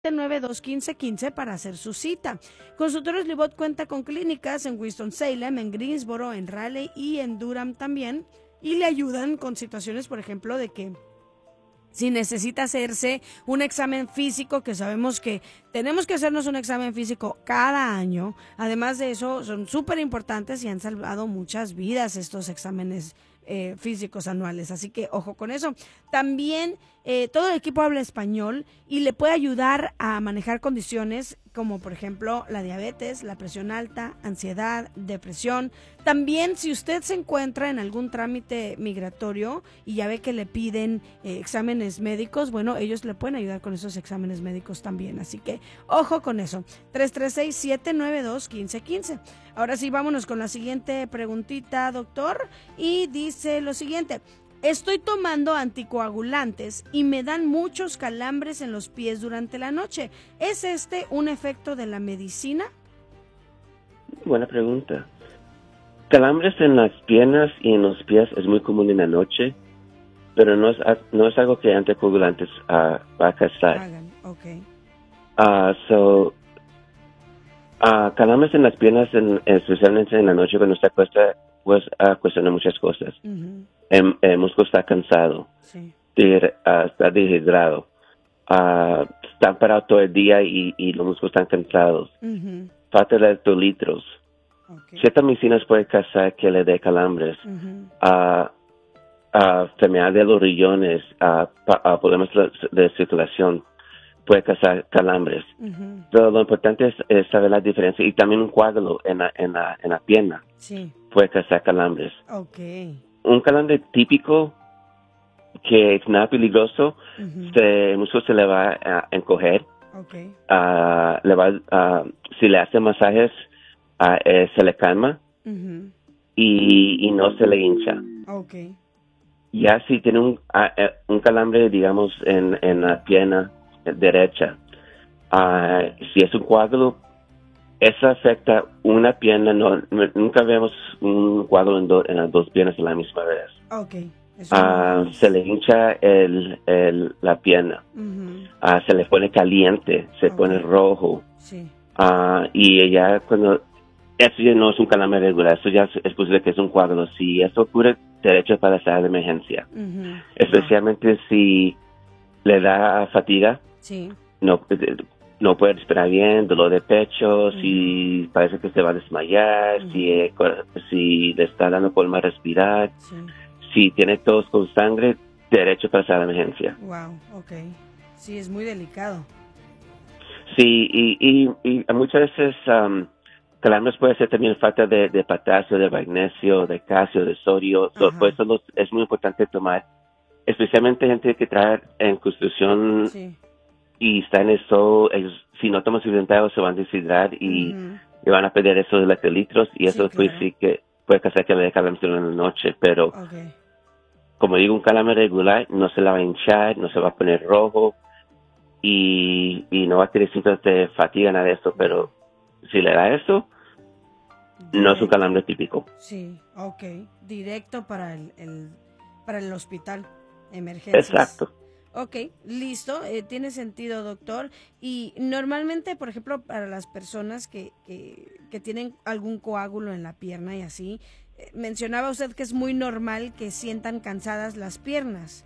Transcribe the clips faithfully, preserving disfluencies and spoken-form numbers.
nueve dos uno cinco uno cinco para hacer su cita. Consultorios Libot cuenta con clínicas en Winston-Salem, en Greensboro, en Raleigh y en Durham también, y le ayudan con situaciones, por ejemplo, de que si necesita hacerse un examen físico, que sabemos que tenemos que hacernos un examen físico cada año. Además de eso, son súper importantes y han salvado muchas vidas estos exámenes eh, físicos anuales. Así que ojo con eso. También eh, todo el equipo habla español y le puede ayudar a manejar condiciones como por ejemplo la diabetes, la presión alta, ansiedad, depresión. También si usted se encuentra en algún trámite migratorio y ya ve que le piden eh, exámenes médicos, bueno, ellos le pueden ayudar con esos exámenes médicos también. Así que ojo con eso. tres tres seis, siete nueve dos, uno cinco uno cinco. Ahora sí, vámonos con la siguiente preguntita, doctor. Y dice lo siguiente: estoy tomando anticoagulantes y me dan muchos calambres en los pies durante la noche. ¿Es este un efecto de la medicina? Buena pregunta. Calambres en las piernas y en los pies es muy común en la noche, pero no es, no es algo que anticoagulantes uh, va a causar. Hagan, okay. Uh, so, uh, calambres en las piernas, en, especialmente en la noche cuando se acuesta, pues uh, cuestiona muchas cosas. Uh-huh. El, el músculo está cansado, sí. de, uh, está dehidrado, uh, están parados todo el día y, y los músculos están cansados. Uh-huh. Falta de electrolitos. Okay. Ciertas medicinas pueden causar que le dé calambres. Uh-huh. uh, uh, enfermedad de los riñones, uh, uh, problemas de circulación puede causar calambres. Uh-huh. Pero lo importante es, es saber la diferencia. Y también un coágulo en la, en la, en la pierna sí. puede causar calambres. Okay. Un calambre típico que es nada peligroso, uh-huh. se, el músculo se le va a encoger. Okay. Uh, le va, uh, si le hace masajes, uh, eh, se le calma uh-huh. y, y no se le hincha. Okay. Ya si tiene un, uh, un calambre, digamos, en, en la pierna derecha, uh, si es un coágulo, eso afecta una pierna. No, nunca vemos un coágulo en, do, en las dos piernas a la misma vez. Okay. Uh, se le hincha el, el, la pierna, uh-huh. uh, se le pone caliente, se okay. pone rojo, sí. uh, y ya cuando, eso ya no es un calambre regular, eso ya es, es posible que es un coágulo. Si eso ocurre, derecho para la sala de emergencia, uh-huh. especialmente uh-huh. si le da fatiga, sí. no, no puede respirar bien, dolor de pecho, uh-huh. si parece que se va a desmayar, uh-huh. si, si le está dando problema respirar, sí. si tiene tos con sangre, derecho para la emergencia. Wow, okay. Sí, es muy delicado. Sí, y, y, y muchas veces um, calambres puede ser también falta de, de potasio, de magnesio, de calcio, de sodio. So, por eso los, es muy importante tomar, especialmente gente que trabaja en construcción sí. y está en eso, ellos, si no toman suficiente se van a deshidrar y, uh-huh. y van a perder esos electrolitos y eso sí, puede claro. sí que puede causar que le dé calambres en la noche, pero okay. como digo, un calambre regular no se la va a hinchar, no se va a poner rojo y, y no va a tener síntomas de fatiga, nada de eso, pero si le da eso, directo. No es un calambre típico. Sí, ok, directo para el, el para el hospital, emergencias. Exacto. Ok, listo, eh, tiene sentido, doctor. Y normalmente, por ejemplo, para las personas que, que, que tienen algún coágulo en la pierna y así, eh, mencionaba usted que es muy normal que sientan cansadas las piernas.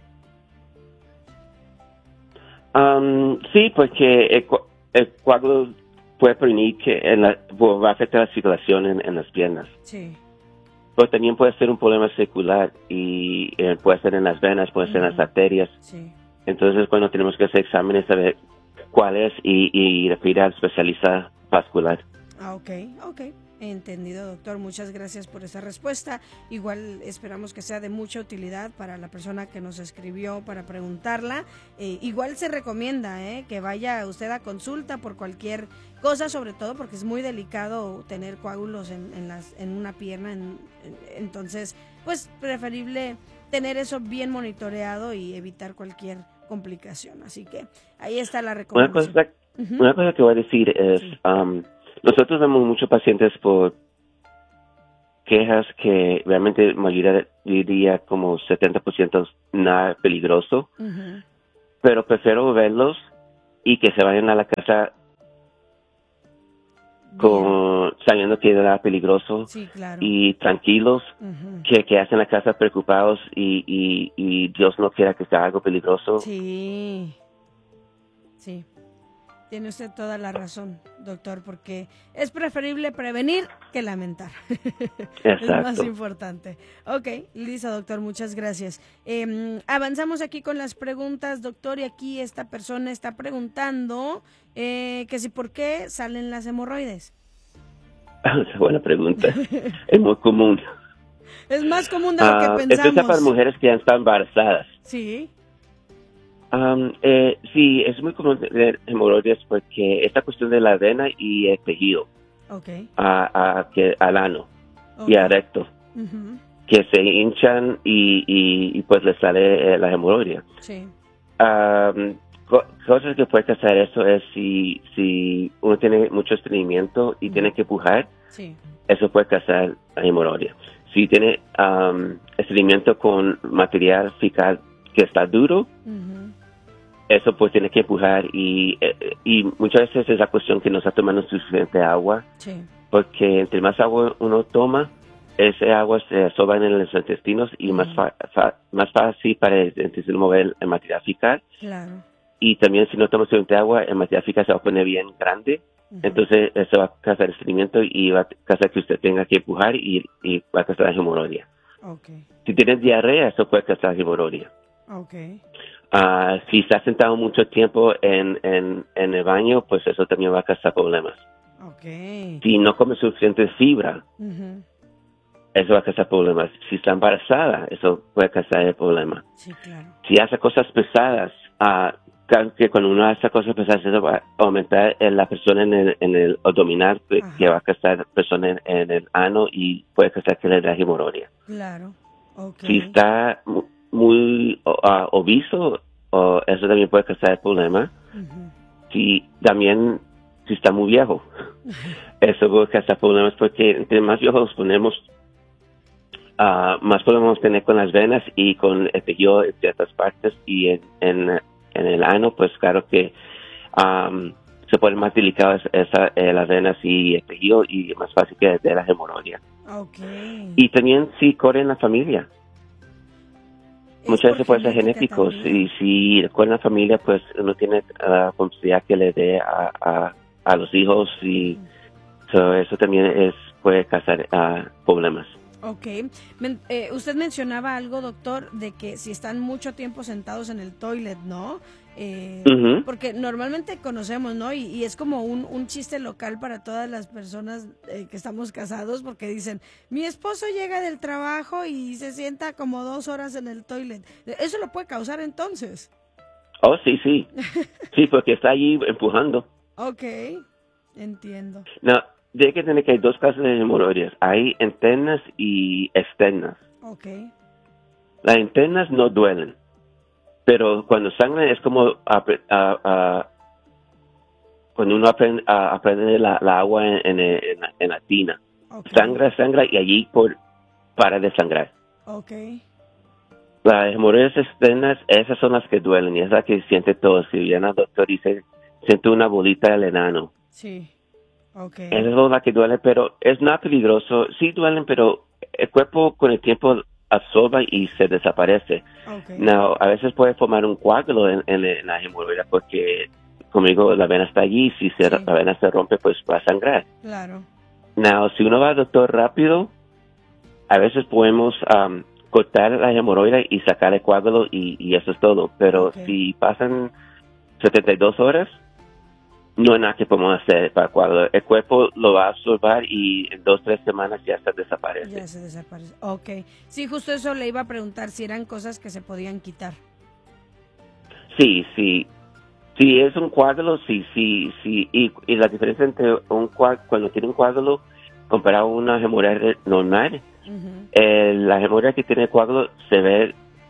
Um, sí, porque el, el coágulo puede prevenir que en la, va a afectar la circulación en, en las piernas. Sí. Pero también puede ser un problema circular y eh, puede ser en las venas, puede uh-huh. ser en las arterias. Sí. Entonces, cuando tenemos que hacer exámenes, saber cuál es y, y referir al especialista vascular. Ah, ok, ok. Entendido, doctor. Muchas gracias por esa respuesta. Igual esperamos que sea de mucha utilidad para la persona que nos escribió para preguntarla. Eh, igual se recomienda eh, que vaya usted a consulta por cualquier cosa, sobre todo porque es muy delicado tener coágulos en, en, las, en una pierna. En, en, entonces, pues preferible tener eso bien monitoreado y evitar cualquier complicación. Así que ahí está la recomendación. Una cosa, uh-huh. una cosa que voy a decir es... Sí. Um, Nosotros vemos muchos pacientes por quejas que realmente mayoría diría como setenta por ciento nada peligroso, uh-huh. pero prefiero verlos y que se vayan a la casa con sabiendo que era peligroso sí, claro. y tranquilos, Uh-huh. que, que hacen la casa preocupados y, y, y Dios no quiera que sea algo peligroso. Sí, sí. Tiene usted toda la razón, doctor, porque es preferible prevenir que lamentar. Es más importante. Ok, Lisa, doctor, muchas gracias. Eh, avanzamos aquí con las preguntas, doctor, y aquí esta persona está preguntando eh, que si por qué salen las hemorroides. Buena pregunta. Es muy común. Es más común de lo que uh, pensamos. Especialmente para mujeres que ya están embarazadas. Sí. Um, eh, sí, es muy común tener hemorroides porque esta cuestión de la vena y el tejido okay. a, a, que, al ano okay. y al recto, uh-huh. que se hinchan y, y, y pues les sale eh, la hemorroide. Sí. Um, co- cosas que puede causar eso es si, si uno tiene mucho estreñimiento y uh-huh. tiene que pujar, sí. eso puede causar la hemorroide. Si tiene um, estreñimiento con material fecal que está duro, uh-huh. eso pues tiene que empujar y, y muchas veces es la cuestión que no está tomando suficiente agua, sí. porque entre más agua uno toma, ese agua se absorbe en los intestinos y uh-huh. más, fa- fa- más fácil para el intestino mover el material fecal. Claro. Y también si no toma suficiente agua, el material fecal se va a poner bien grande, uh-huh. entonces eso va a causar estreñimiento y va a causar que usted tenga que empujar y, y va a causar hemorroide. Okay. Si tiene diarrea, eso puede causar hemorroide. Okay. Uh, si está sentado mucho tiempo en, en, en el baño, pues eso también va a causar problemas. Okay. Si no come suficiente fibra, uh-huh. eso va a causar problemas. Si está embarazada, eso puede causar el problema. Sí, claro. Si hace cosas pesadas, uh, que cuando uno hace cosas pesadas, eso va a aumentar la presión en el, en el abdominal, que, que va a causar presión en, en el ano y puede causar que le dé hemorroide. Claro. Okay. Si está muy uh, obeso, uh, eso también puede causar el problema. Uh-huh. Si también, si está muy viejo, eso puede causar problemas porque entre más viejos nos ponemos, uh, más podemos tener con las venas y con el tejido en ciertas partes y en, en, en el ano, pues claro que um, se ponen más delicadas esa, eh, las venas y el tejido y más fácil que de la hemorroide. Okay. Y también si corre en la familia. Muchas veces puede ser genéticos y si con la familia pues uno tiene la uh, posibilidad que le dé a, a, a los hijos y uh-huh. so, eso también es puede causar uh, problemas. Ok. Men- eh, usted mencionaba algo, doctor, de que si están mucho tiempo sentados en el toilet, ¿no? Eh, uh-huh. Porque normalmente conocemos, ¿no? Y, y es como un, un chiste local para todas las personas eh, que estamos casados, porque dicen, mi esposo llega del trabajo y se sienta como dos horas en el toilet. ¿Eso lo puede causar entonces? Oh, sí, sí. Sí, porque está allí empujando. Ok, entiendo. No, de que tener que hay dos clases de hemorroides. Hay internas y externas. Ok. Las internas no duelen. Pero cuando sangran es como uh, uh, uh, cuando uno aprende, uh, aprende la, la agua en, en, en, la, en la tina. Okay. Sangra, sangra y allí por, para de sangrar. Okay. Las hemorroides externas, esas son las que duelen y es la que siente todo. Si viene al doctor y dice, siente una bolita del enano. Sí. Okay. Esa es la que duele, pero es nada peligroso. Sí duelen, pero el cuerpo con el tiempo absorbe y se desaparece. Okay. No, a veces puede formar un coágulo en, en, en la hemorroide porque, como digo, la vena está allí. Si se, sí. la vena se rompe, pues va a sangrar. Claro. No, si uno va al doctor rápido, a veces podemos um, cortar la hemorroide y sacar el coágulo y, y eso es todo. Pero okay. si pasan setenta y dos horas, no hay nada que podemos hacer para el coágulo. El cuerpo lo va a absorber y en dos, tres semanas ya se desaparece. Ya se desaparece. Ok. Sí, justo eso le iba a preguntar, si eran cosas que se podían quitar. Sí, sí. Si es un coágulo, sí, sí, sí. Y, y la diferencia entre un coágulo, cuando tiene un coágulo comparado a una hemorroide normal, uh-huh. eh, la hemorroide que tiene coágulo se ve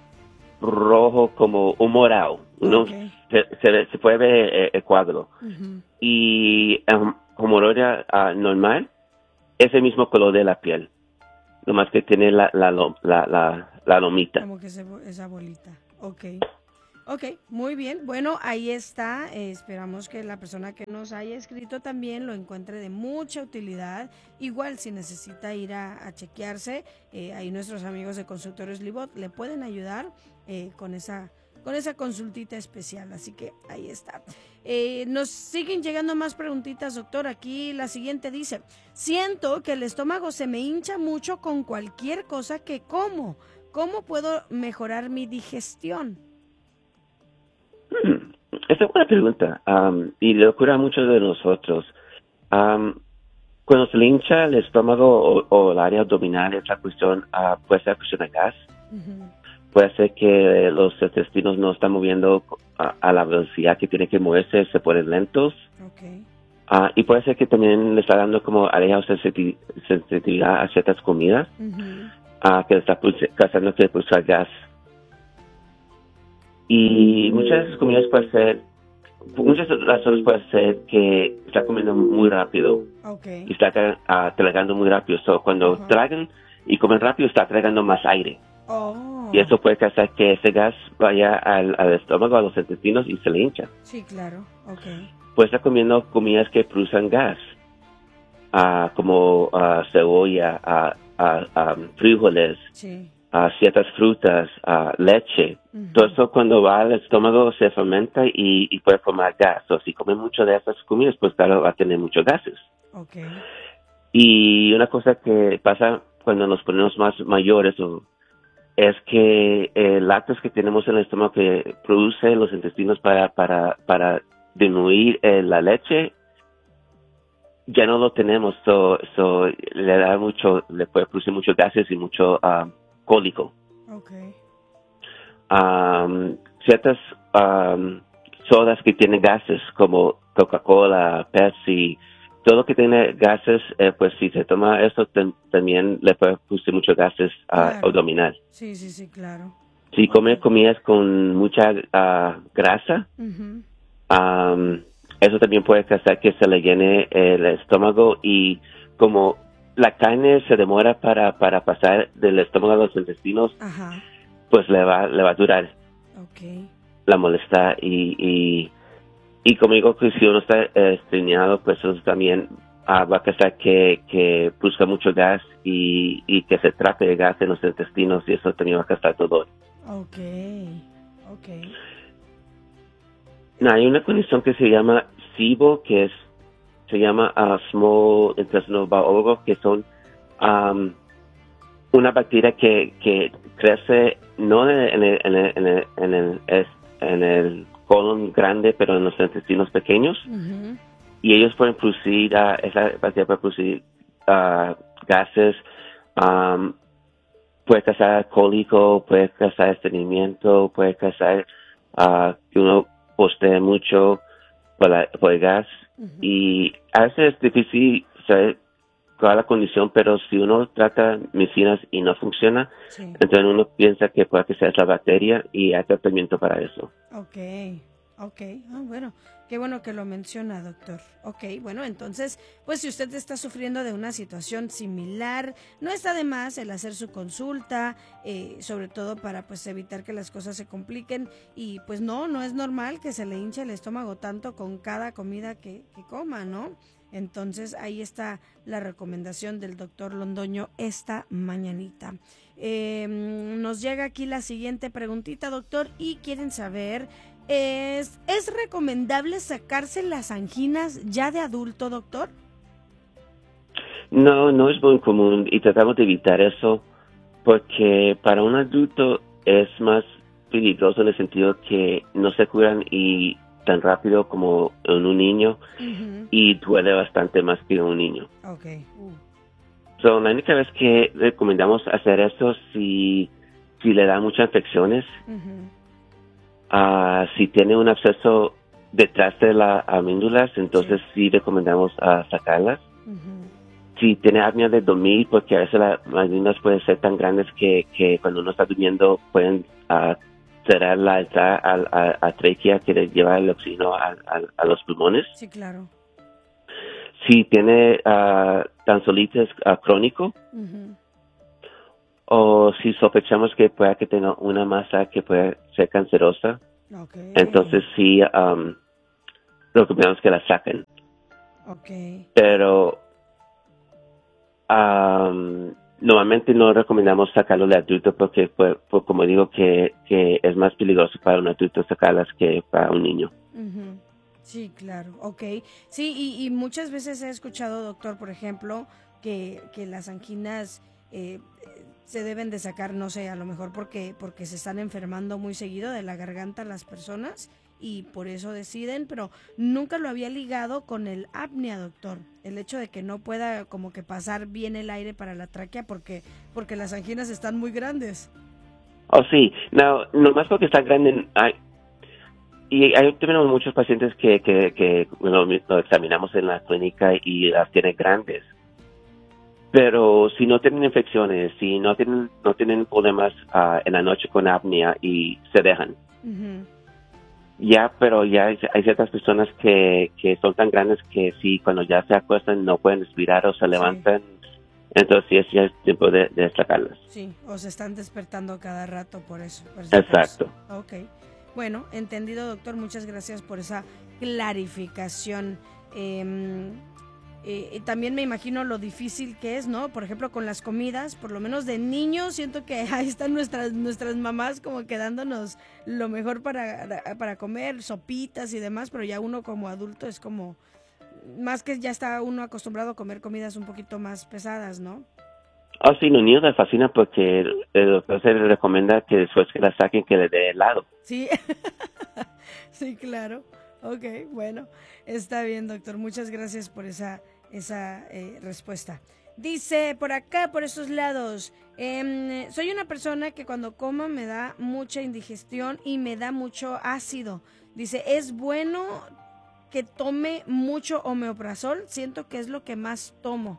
rojo como un morado. Uno okay. se, se, ve, se puede ver eh, el coágulo. Uh-huh. Y um, hemorroide uh, normal es el mismo color de la piel. Nomás que tiene la, la, la, la, la lomita. Como que se, esa bolita. Ok. Ok, muy bien. Bueno, ahí está. Eh, esperamos que la persona que nos haya escrito también lo encuentre de mucha utilidad. Igual, si necesita ir a, a chequearse, eh, ahí nuestros amigos de Consultorios Libot le pueden ayudar eh, con esa con esa consultita especial. Así que ahí está. Eh, nos siguen llegando más preguntitas, doctor. Aquí la siguiente dice, siento que el estómago se me hincha mucho con cualquier cosa que como. ¿Cómo puedo mejorar mi digestión? Hmm, esa es buena pregunta, um, y le ocurre a muchos de nosotros. Um, cuando se le hincha el estómago o, o el área abdominal, esa cuestión uh, puede ser cuestión de gas. Uh-huh. Puede ser que los intestinos no están moviendo a, a la velocidad que tienen que moverse, se ponen lentos. Okay. Uh, y puede ser que también le está dando como área de sensibilidad a ciertas comidas, uh-huh. uh, que le está causando que pulsar gas. Y muchas de esas comidas pueden ser, muchas razones pueden ser que está comiendo muy rápido. Okay. Y está uh, tragando muy rápido. So, cuando uh-huh. tragan y comen rápido, está tragando más aire. Oh. Y eso puede causar que ese gas vaya al, al estómago, a los intestinos y se le hincha. Sí, claro. Okay. Puede estar comiendo comidas que producen gas, uh, como uh, cebolla, uh, uh, um, frijoles, sí. uh, ciertas frutas, uh, leche. Uh-huh. Todo eso cuando va al estómago se fermenta y, y puede formar gas. O si come mucho de esas comidas, pues claro, va a tener muchos gases. Okay. Y una cosa que pasa cuando nos ponemos más mayores o es que el lácteos que tenemos en el estómago que produce los intestinos para para para disminuir eh, la leche ya no lo tenemos, so, so le da mucho, le puede producir muchos gases y mucho uh, cólico. Okay. Um, ciertas um, sodas que tienen gases como Coca-Cola, Pepsi, todo lo que tiene gases, eh, pues si se toma esto te, también le puede producir muchos gases uh, claro. abdominal. Sí, sí, sí, claro. Si okay. come comidas con mucha uh, grasa, uh-huh. um, eso también puede causar que se le llene el estómago y como la carne se demora para, para pasar del estómago a los intestinos, uh-huh. pues le va le va a durar okay. la molestia y, y Y como digo, que si uno está eh, estreñado, pues eso también uh, va a causar que, que produzca mucho gas y, y que se trate de gas en los intestinos y eso también va a causar dolor. Ok, ok. No, hay una condición que se llama SIBO, que es se llama uh, Small Intestinal Bacteria, que son um, una bacteria que, que crece no en el, en el, en el, en el, en el colon grande, pero en los intestinos pequeños, uh-huh. y ellos pueden producir, uh, esa bacteria puede producir uh, gases, um, puede causar cólico, puede causar estreñimiento, puede causar uh, que uno postee mucho por, la, por el gas, uh-huh. y a veces es difícil saber cuál es la condición, pero si uno trata medicinas y no funciona, sí. entonces uno piensa que puede que sea la bacteria y hay tratamiento para eso. Ok, ok. Ah, bueno, qué bueno que lo menciona, doctor. Ok, bueno, entonces, pues si usted está sufriendo de una situación similar, no está de más el hacer su consulta, eh, sobre todo para pues evitar que las cosas se compliquen y pues no, no es normal que se le hinche el estómago tanto con cada comida que, que coma, ¿no? Entonces, ahí está la recomendación del doctor Londoño esta mañanita. Eh, nos llega aquí la siguiente preguntita, doctor, y quieren saber, ¿es, ¿es recomendable sacarse las anginas ya de adulto, doctor? No, no es muy común y tratamos de evitar eso porque para un adulto es más peligroso en el sentido que no se curan y tan rápido como en un niño, uh-huh. y duele bastante más que un niño. Okay. Uh. So, la única vez que recomendamos hacer esto si, si le da muchas infecciones, uh-huh. uh, si tiene un absceso detrás de las amíndulas, entonces sí, sí recomendamos uh, sacarlas. Uh-huh. Si tiene apnea de dormir, porque a veces las amíndulas pueden ser tan grandes que, que cuando uno está durmiendo pueden uh, cerrar la entrada a, a, a tráquea que le lleva el oxígeno a, a, a los pulmones. Sí, claro. Si tiene uh, tonsillitis uh, crónico, uh-huh. o si sospechamos que pueda que tenga una masa que puede ser cancerosa, Okay. Entonces sí, um, recomendamos que la saquen. Okay. Pero um, normalmente no recomendamos sacarlo de adulto porque, pues, pues, como digo, que, que es más peligroso para un adulto sacarlas que para un niño. Uh-huh. Sí, claro, ok. Sí, y, y muchas veces he escuchado, doctor, por ejemplo, que, que las anginas eh, se deben de sacar, no sé, a lo mejor porque, porque se están enfermando muy seguido de la garganta las personas y por eso deciden, pero nunca lo había ligado con el apnea, doctor. El hecho de que no pueda como que pasar bien el aire para la tráquea porque, porque las anginas están muy grandes. Oh, sí. No, nomás porque están grandes... Hay, y hay tenemos muchos pacientes que, que, que bueno, lo examinamos en la clínica y las tienen grandes. Pero si no tienen infecciones, si no tienen no tienen problemas uh, en la noche con apnea y se dejan. Uh-huh. Ya, pero ya hay, hay ciertas personas que, que son tan grandes que si cuando ya se acuestan no pueden respirar o se levantan, sí. Entonces ya es tiempo de, de sacarlas. Sí, o se están despertando cada rato por eso. Por Exacto. Caso. Ok. Bueno, entendido, doctor. Muchas gracias por esa clarificación. Eh, eh, también me imagino lo difícil que es, ¿no? Por ejemplo, con las comidas, por lo menos de niños, siento que ahí están nuestras nuestras mamás como que dándonos lo mejor para, para comer, sopitas y demás, pero ya uno como adulto es como, más que ya está uno acostumbrado a comer comidas un poquito más pesadas, ¿no? Oh, sí, los niños les fascina porque el doctor se les recomienda que después que la saquen que le dé helado. Sí, sí, claro. Ok, bueno, está bien, doctor. Muchas gracias por esa esa eh, respuesta. Dice por acá, por estos lados, eh, soy una persona que cuando como me da mucha indigestión y me da mucho ácido. Dice, ¿es bueno que tome mucho omeprazol? Siento que es lo que más tomo.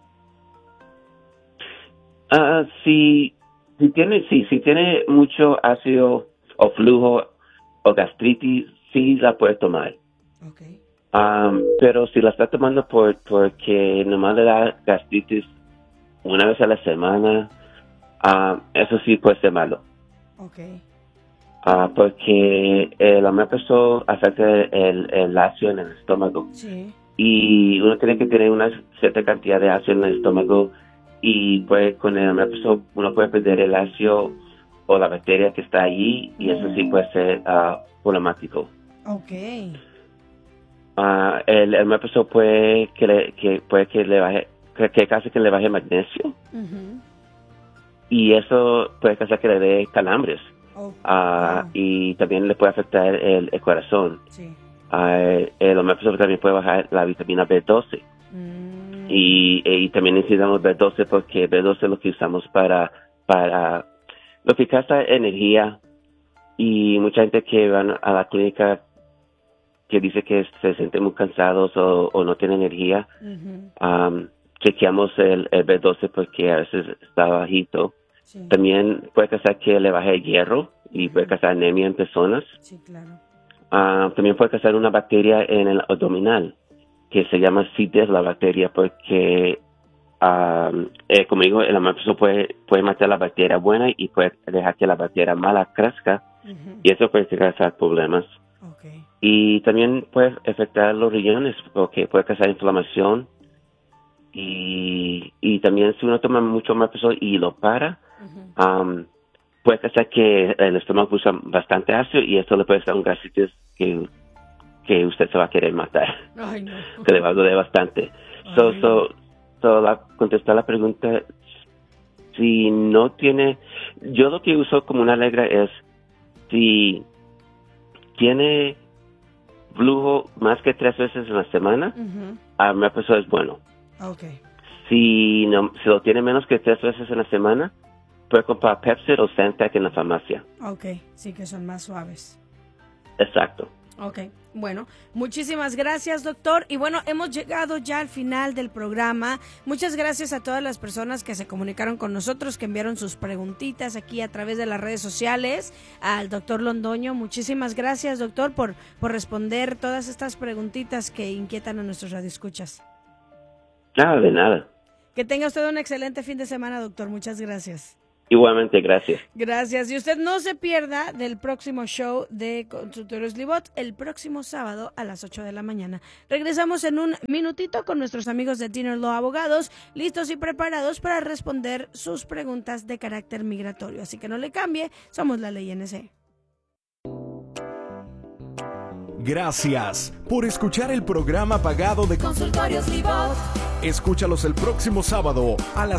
Ah, uh, si, si tiene, sí, si tiene mucho ácido o flujo o gastritis, sí la puede tomar. Okay. Um, pero si la está tomando por porque nomás le da gastritis una vez a la semana, uh, eso sí puede ser malo. Okay. Uh, porque el omeprazol afecta el, el ácido en el estómago. Sí. Y uno tiene que tener una cierta cantidad de ácido en el estómago y pues con el omeprazol uno puede perder el ácido o la bacteria que está allí y eso sí puede ser uh, problemático. Okay. Uh, el, el omeprazol puede que le, que puede que le baje que, que casi que le baje magnesio uh-huh. Y eso puede hacer que le dé calambres. Oh, uh, wow. Y también le puede afectar el, el corazón. Sí. Uh, el omeprazol también puede bajar la vitamina B doce. Mm. Y, y también necesitamos B doce porque B doce es lo que usamos para para lo que gasta energía. Y mucha gente que van a la clínica que dice que se sienten muy cansados o, o no tienen energía, uh-huh. um, chequeamos el, el B doce porque a veces está bajito. Sí. También puede causar que le baje el hierro y uh-huh. puede causar anemia en personas. Sí, claro. Uh, también puede causar una bacteria en el abdominal que se llama C. diff, la bacteria, porque um, eh, como digo, el omeprazol puede, puede matar la bacteria buena y puede dejar que la bacteria mala crezca uh-huh. y eso puede causar problemas. Okay. Y también puede afectar los riñones porque puede causar inflamación y, y también si uno toma mucho omeprazol y lo para, uh-huh. um, puede causar que el estómago usa bastante ácido y esto le puede dar un gastritis que, que usted se va a querer matar. Ay, no. Que le va a doler bastante. So, so, so la, contestar la pregunta, si no tiene, yo lo que uso como una regla es si tiene flujo más que tres veces en la semana, uh-huh. a mí eso es bueno. Okay. Si no, si lo tiene menos que tres veces en la semana, puede comprar Pepcid o Zantac en la farmacia. Okay, sí que son más suaves. Exacto. Okay, bueno, muchísimas gracias, doctor. Y bueno, hemos llegado ya al final del programa. Muchas gracias a todas las personas que se comunicaron con nosotros, que enviaron sus preguntitas aquí a través de las redes sociales. Al doctor Londoño, muchísimas gracias, doctor, por, por responder todas estas preguntitas que inquietan a nuestros radioescuchas. Nada de nada. Que tenga usted un excelente fin de semana, doctor. Muchas gracias. Igualmente, gracias. Gracias. Y usted no se pierda del próximo show de Consultorios Libot el próximo sábado a las ocho de la mañana. Regresamos en un minutito con nuestros amigos de Dinner Law Abogados, listos y preparados para responder sus preguntas de carácter migratorio. Así que no le cambie, somos la Ley N S. Gracias por escuchar el programa pagado de Consultorios Libot. Escúchalos el próximo sábado a las